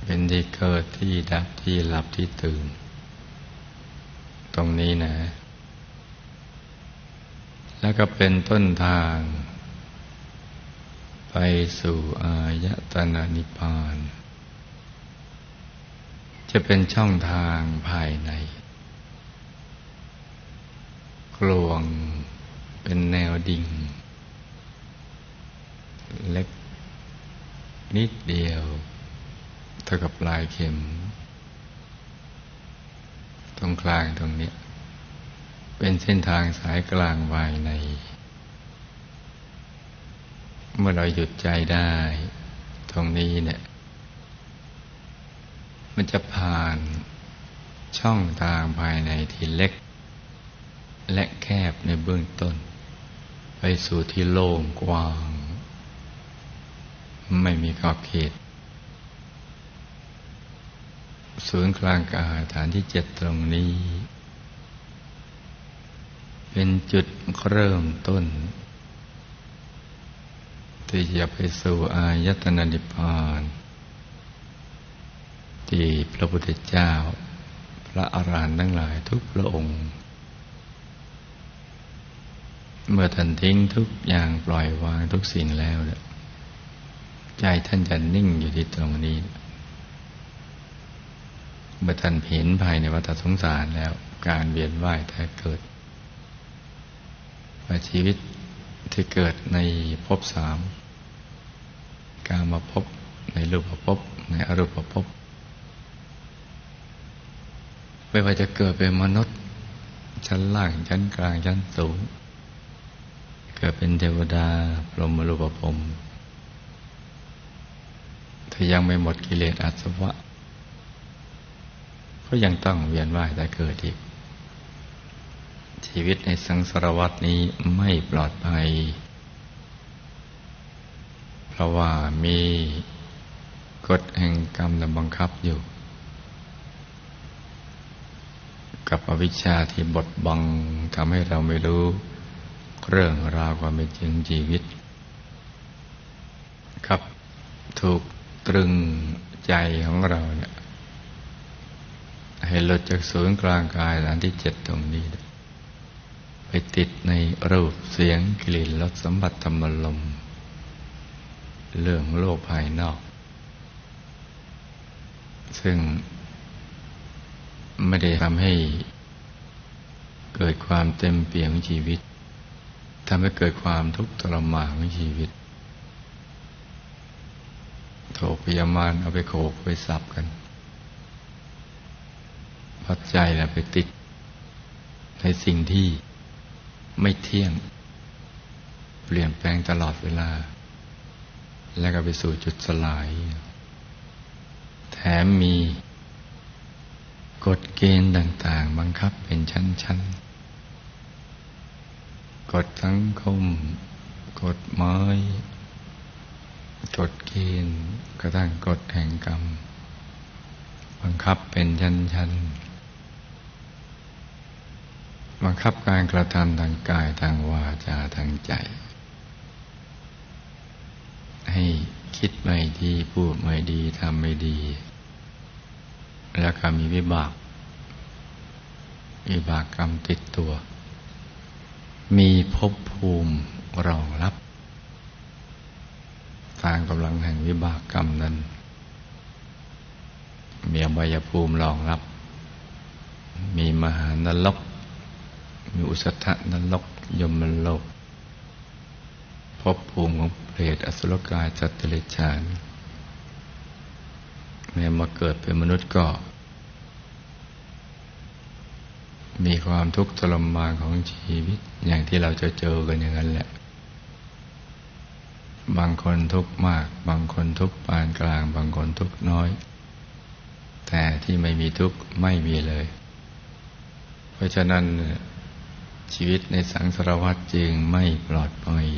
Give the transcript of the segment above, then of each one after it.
เป็นที่เกิดที่ดับที่หลับที่ตื่นตรงนี้นะแล้วก็เป็นต้นทางไปสู่อายตนะนิพพานจะเป็นช่องทางภายในกลวงเป็นแนวดิ่งเล็กนิดเดียวเท่ากับปลายเข็มตรงกลางตรงนี้เป็นเส้นทางสายกลางภายในเมื่อเราหยุดใจได้ตรงนี้เนี่ยมันจะผ่านช่องทางภายในที่เล็กและแคบในเบื้องต้นไปสู่ที่โล่งกว้างไม่มีขอบเขตศูนย์กลางกายฐานที่7ตรงนี้เป็นจุดเริ่มต้นที่จะไปสู่อายตนะนิพพานที่พระพุทธเจ้าพระอรหันต์ทั้งหลายทุกพระองค์เมื่อท่านทิ้งทุกอย่างปล่อยวางทุกสิ่งแล้วใจท่านจะนิ่งอยู่ที่ตรงนี้เมื่อท่านเห็นภายในวัฏสงสารแล้วการเวียนว่ายแต่เกิดว่าชีวิตที่เกิดในภพ3กามภพในรูปภพในอรูปภพไม่ว่าจะเกิดเป็นมนุษย์ชั้นล่างชั้นกลางชั้นสูงเกิดเป็นเทวดาพรหมรูปภพถ้ายังไม่หมดกิเลสอาสวะก็ยังต้องเวียนว่ายแต่เกิดอีกชีวิตในสังสารวัฏนี้ไม่ปลอดภัยเพราะว่ามีกฎแห่งกรรมบังคับอยู่กับอวิชชาที่บดบังทำให้เราไม่รู้เรื่องราวความเป็นจริงชีวิตกับถูกตรึงใจของเราเนี่ยให้หลุดจากศูนย์กลางกายฐานที่7ตรงนี้ไปติดในรูปเสียงกลิ่นรสสัมผัสธรรมลมเรื่องโลกภายนอกซึ่งไม่ได้ทำให้เกิดความเต็มเปี่ยมของชีวิตทำให้เกิดความทุกข์ทรมานของชีวิตโถพยามารเอาไปโขกไปสับกันเพราะใจเราไปติดในสิ่งที่ไม่เที่ยงเปลี่ยนแปลงตลอดเวลาแล้วก็ไปสู่จุดสลายแถมมีกฎเกณฑ์ต่างๆบังคับเป็นชั้นๆกฎสังคมกฎหมายกฎเกณฑ์กระทั่งกฎแห่งกรรมบังคับเป็นชั้นๆบังคับการกระทำทางกายทางวาจาทางใจให้คิดไม่ดีพูดไม่ดีทำไม่ดีแล้วก็มีวิบากกรรมติดตัวมีภพภูมิรองรับตามกำลังแห่งวิบากกรรมนั้นมีอบายภูมิรองรับมีมหานรกมีอุสธนรกยมโลกภพภูมิของเปรตอสุรกายสัตว์เดรัจฉานแม้มาเกิดเป็นมนุษย์ก็มีความทุกข์ทรมานของชีวิตอย่างที่เราจะเจอกันอย่างนั้นแหละบางคนทุกข์มากบางคนทุกข์ปานกลางบางคนทุกข์น้อยแต่ที่ไม่มีทุกข์ไม่มีเลยเพราะฉะนั้นชีวิตในสังสารวัฏจึงไม่ปลอดภัย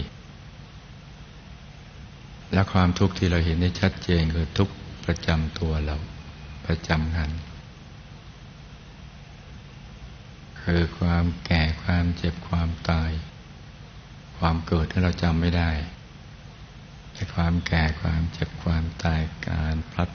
และความทุกข์ที่เราเห็นได้ชัดเจนคือทุกข์ประจำตัวเราประจำกันคือความแก่ความเจ็บความตายความเกิดที่เราจำไม่ได้แต่ความแก่ความเจ็บความตายการพลัด